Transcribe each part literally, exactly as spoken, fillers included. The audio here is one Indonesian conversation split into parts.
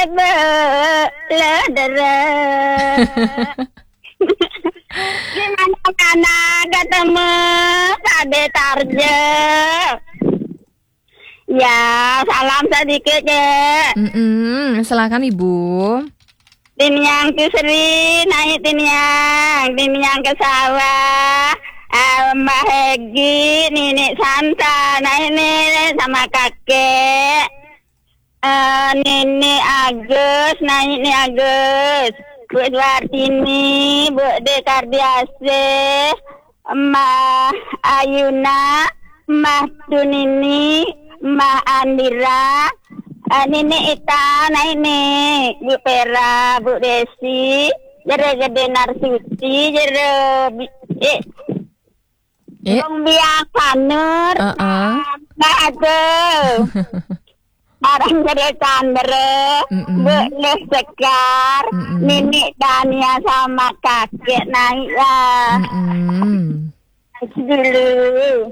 beledere. Gimana mana ketemu Kade Tarje. Ya, salam sedikit ya. Mm-mm, silakan Ibu. Tiniang ke Sri, naik tiniang, tiniang ke sawah. Uh, Mbak Hegi, Nenek Santa, naik nenek sama kakek. Uh, Nenek Agus, naik Nenek Agus. Bu Edwardini, Bu Dekardiase, Mbak Ayuna, Mbak Tunini, Mbak Andira, uh, Nenek Ita, naik nek, Bu Pera, Bu Desi, jere gede Narsuti, jere eh, Eh, Biang Panur, uh-uh. Mbak Ade, Barang Jere Chandra, Mm-mm. Bu Les Sekar, Mm-mm. Nenek Dania sama kakek naik lah. Mm-mm. Dulu.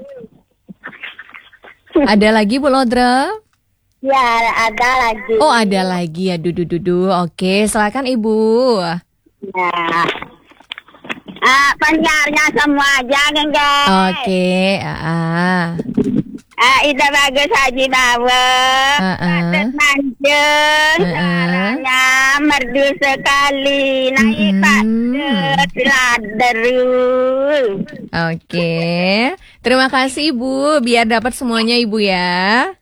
Ada lagi Bu Lodra? Ya, ada lagi. Oh, ada lagi ya, dudu-dudu. Oke, silakan Ibu. Nah. Ah, penyiarnya semua aja, kan, guys. Oke, ah. Ah, Ida Bagus Haji Bawa, Uh-uh. Patut Manjung, Uh-uh. suaranya merdu sekali, naik Mm-mm. patut laderu. Oke. Terima kasih Ibu, biar dapat semuanya Ibu ya.